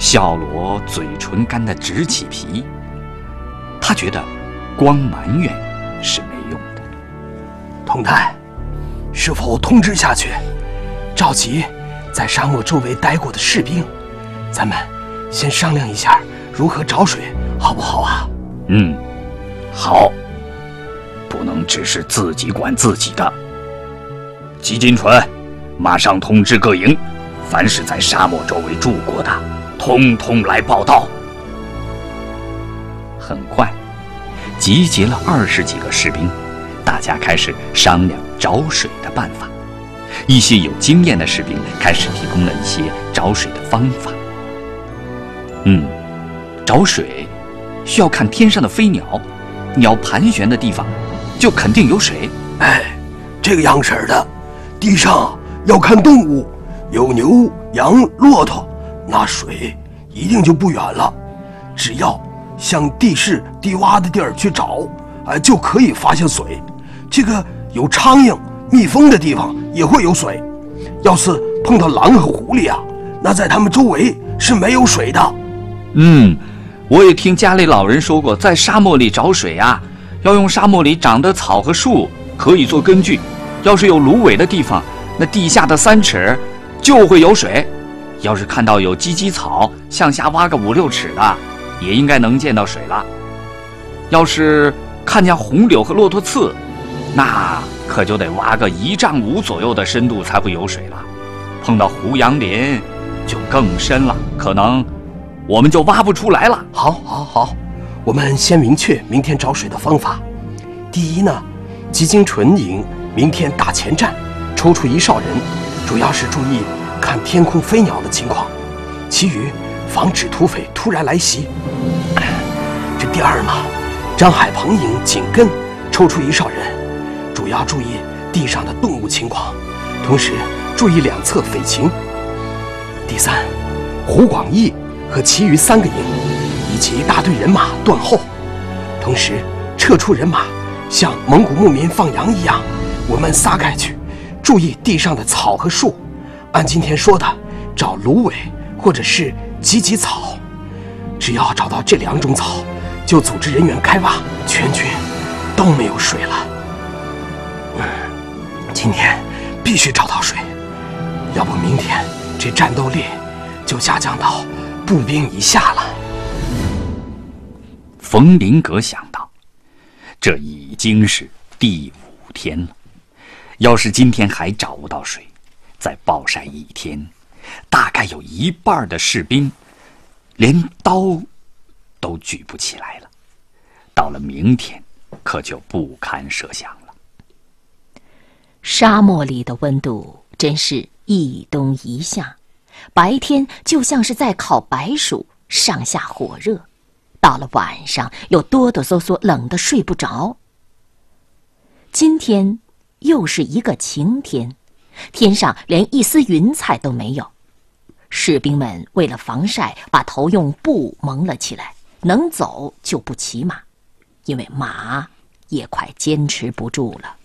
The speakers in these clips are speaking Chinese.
小罗嘴唇干得直起皮，他觉得光埋怨是没用的。 童太，是否通知下去，召集在沙漠周围待过的士兵，咱们先商量一下如何找水，好不好啊？ 好，不能只是自己管自己的。吉金纯，马上通知各营，凡是在沙漠周围住过的，通通来报到。很快，集结了20几个士兵，大家开始商量找水的办法。一些有经验的士兵开始提供了一些找水的方法。找水需要看天上的飞鸟，鸟盘旋的地方就肯定有水。 这个样式的，地上要看动物，有牛、羊、骆驼，那水一定就不远了。只要向地势低洼的地儿去找，就可以发现水。这个有苍蝇、蜜蜂的地方也会有水。要是碰到狼和狐狸啊，那在它们周围是没有水的。 我也听家里老人说过，在沙漠里找水啊，要用沙漠里长的草和树可以做根据。要是有芦苇的地方，那地下的3尺就会有水。要是看到有芨芨草，向下挖个5、6尺的，也应该能见到水了。要是看见红柳和骆驼刺，那可就得挖个1丈5左右的深度才会有水了。碰到胡杨林就更深了，可能我们就挖不出来了。 好，我们先明确明天找水的方法。第一呢，吉金纯营明天大前站，抽出1哨人，主要是注意看天空飞鸟的情况，其余防止土匪突然来袭。这第二嘛，张海鹏营紧跟，抽出1哨人，主要注意地上的动物情况，同时注意两侧匪情。第三，胡广义和其余3个营以及一大队人马断后，同时撤出人马，像蒙古牧民放羊一样，我们撒开去，注意地上的草和树，按今天说的找芦苇或者是芨芨草，只要找到这2种草，就组织人员开挖，全军都没有水了。今天必须找到水，要不明天这战斗力就下降到步兵以下了。 冯林格想到，这已经是第5天了，要是今天还找不到水，再暴晒1天，大概有一半的士兵连刀都举不起来了。到了明天，可就不堪设想了。 沙漠里的温度真是一冬一夏，白天就像是在烤白薯，上下火热，到了晚上又哆哆嗦嗦，冷得睡不着。今天又是一个晴天，天上连一丝云彩都没有。士兵们为了防晒，把头用布蒙了起来，能走就不骑马，因为马也快坚持不住了。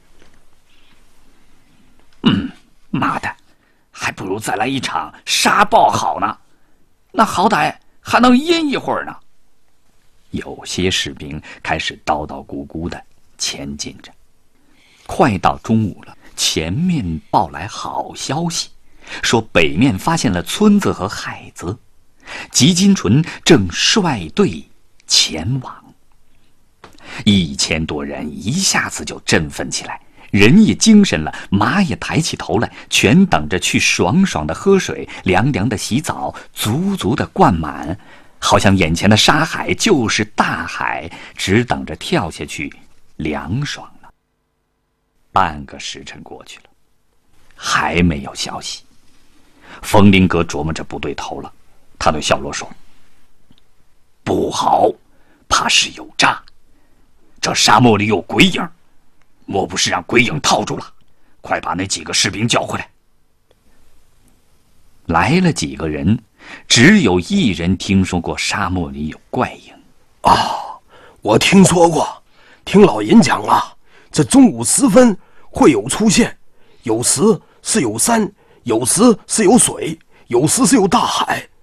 妈的，还不如再来一场沙暴好呢，那好歹还能阴一会儿呢。有些士兵开始叨叨咕咕地前进着。快到中午了，前面报来好消息，说北面发现了村子和海子，吉金纯正率队前往。1000多人一下子就振奋起来，人也精神了，马也抬起头来，全等着去爽爽的喝水，凉凉的洗澡，足足的灌满，好像眼前的沙海就是大海，只等着跳下去凉爽了。半个时辰过去了，还没有消息。冯林格琢磨着不对头了，他对小罗说：“不好，怕是有诈。这沙漠里有鬼影，莫不是让鬼影套住了？快把那几个士兵叫回来。”来了几个人，只有1人听说过沙漠里有怪影。 我听说过，听老尹讲啊，这中午时分会有出现，有时是有山，有时是有水，有时是有大海，